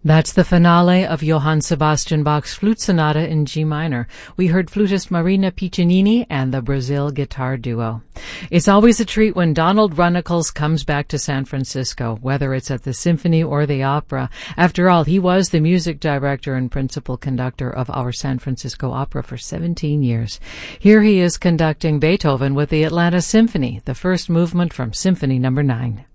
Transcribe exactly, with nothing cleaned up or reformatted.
That's the finale of Johann Sebastian Bach's Flute Sonata in G minor. We heard flutist Marina Piccinini and the Brazil Guitar Duo. It's always a treat when Donald Runnicles comes back to San Francisco, whether it's at the symphony or the opera. After all, he was the music director and principal conductor of our San Francisco Opera for seventeen years. Here he is conducting Beethoven with the Atlanta Symphony, the first movement from Symphony Number nine.